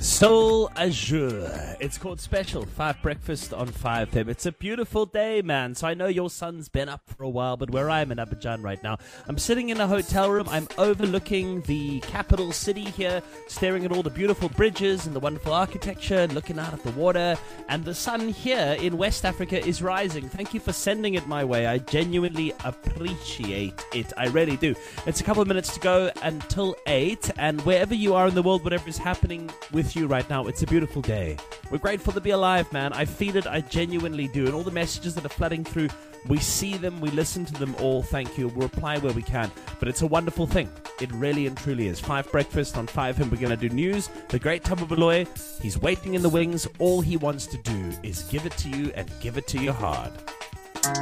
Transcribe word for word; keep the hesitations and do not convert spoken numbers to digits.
Soul Azure. It's called Special. Five Breakfast on five P M. It's a beautiful day, man. So I know your sun's been up for a while, but where I am in Abidjan right now, I'm sitting in a hotel room. I'm overlooking the capital city here, staring at all the beautiful bridges and the wonderful architecture, looking out at the water. And the sun here in West Africa is rising. Thank you for sending it my way. I genuinely appreciate it. I really do. It's a couple of minutes to go until eight. And wherever you are in the world, whatever is happening with you right now, it's a beautiful day. We're grateful to be alive, man. I feel it. I genuinely do. And all the messages that are flooding through, we see them, we listen to them all. Thank you. We'll reply where we can. But it's a wonderful thing. It really and truly is. Five Breakfast on five P M. We're going to do news. The great Thabo Baloyi, he's waiting in the wings. All he wants to do is give it to you and give it to you hard.